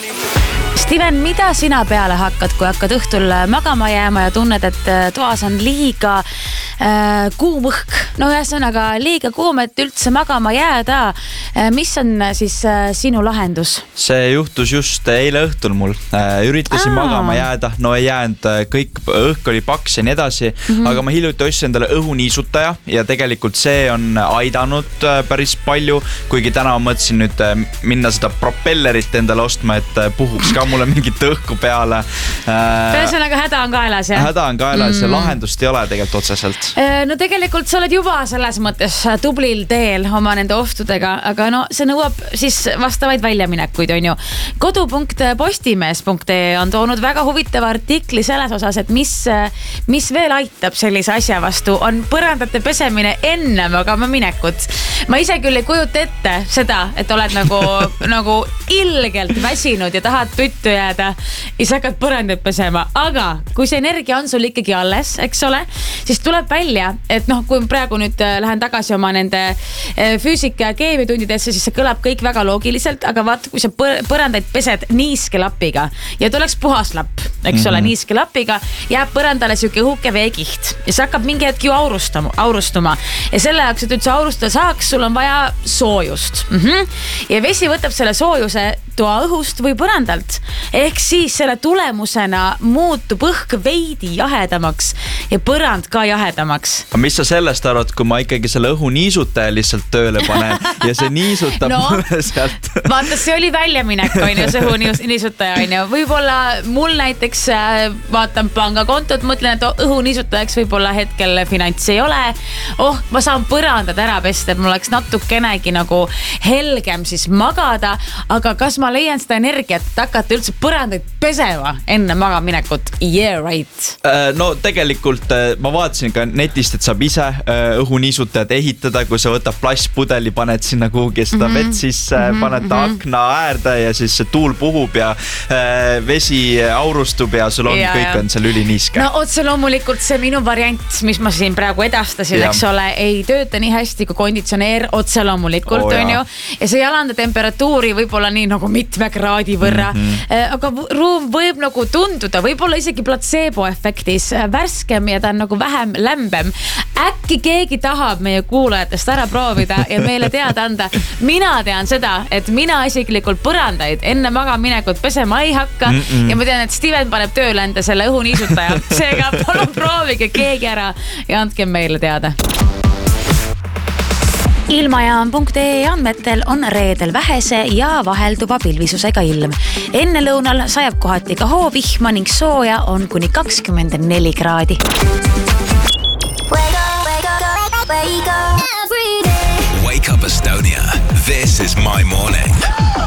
Steven, mida sina peale hakkad, kui hakkad õhtul magama jääma ja tunned, et toas on liiga kuum õhk? No ühesõnaga liiga kuum, et üldse magama jääda. Mis on siis sinu lahendus? See juhtus just eile õhtul mul. Üritasin magama jääda, no ei jäänud, kõik õhk oli paks ja nii edasi, aga ma hiljuti ostsin endale õhuniisutaja ja tegelikult see on aidanud päris palju, kuigi täna mõtlesin nüüd minna seda propellerit endale ostma, et puhuks ka mulle mingit õhku peale. Ühesõnaga häda on kaelas, jah? Häda on kaelas ja lahendust ei ole tegelikult otseselt. No tegelikult sa oled juba selles mõttes tublil teel oma nende ostudega, aga no see nõuab siis vastavaid väljaminekuid, on ju. Kodu.postimees.ee on toonud väga huvitava artikli selles osas, et mis veel aitab sellise asja vastu, on põrandate pesemine enne magama minekut. Ma ise küll ei kujuta ette seda, et oled nagu ilgelt väsinud ja tahad püttu jääda ja sa hakkad põrandaid pesema. Aga kui see energia on sul ikkagi alles, eks ole, siis tuleb välja, et kui praegu nüüd lähen tagasi oma nende füüsika ja keemiatundidesse, siis see kõlab kõik väga loogiliselt, aga vaat, kui sa põrandaid pesed niiske lapiga ja tuleks puhas lapp, eks ole, niiske lapiga, jääb põrandale siuke õhuke veekiht ja see hakkab mingi hetk ju aurustuma. Ja selle jaoks, et üldse aurustada saaks, sul on vaja soojust. Ja vesi võtab selle soojuse toa õhust või põrandalt. Ehk siis selle tulemusena muutub õhk veidi jahedamaks ja põrand ka jahedamaks. Aga mis sa sellest arvad, kui ma ikkagi selle õhuniisutaja lihtsalt tööle panen ja see niisutab mulle sealt? Vaata, see oli väljaminek, on ju, see õhuniisutaja, on ju. Võib-olla mul näiteks vaatan pangakontot, mõtlen, et õhuniisutajaks võib-olla hetkel finants ei ole. Ma saan põrandad ära pesta, et mul oleks natukenegi nagu helgem siis magada, aga kas ma leian seda energiat, et hakata üldse põrandaid pesema enne magaminekut? Yeah, right. No tegelikult ma vaatasin ka netist, et saab ise õhuniisutajad ehitada, kui sa võtab plastpudeli, paned sinna kuhugi seda vett sisse, paned ta akna äärde ja siis see tuul puhub ja vesi aurustub ja sul on kõik on seal üliniiske. No otse loomulikult see minu variant, mis ma siin praegu edastasin, eks ole, ei tööta nii hästi kui konditsioneer otse loomulikult, on ju. Ja see ei alanda temperatuuri võib-olla nii nagu mitme kraadi võrra, aga ruum võib nagu tunduda, võib-olla isegi placebo-efektis värskem ja ta on nagu vähem lämbem. Äkki keegi tahab meie kuulajatest ära proovida ja meile teada anda. Mina tean seda, et mina isiklikult põrandaid enne magaminekut pesema ei hakka ja ma tean, et Steven paneb tööle enda selle õhuniisutaja. Seega palun proovige keegi ära ja andke meile teada. Ilmajaam.ee andmetel on reedel vähese ja vahelduva pilvisusega ilm. Enne lõunal sajab kohati ka hoovihma ning sooja on kuni 24 kraadi. Wake up Estonia. This is my morning.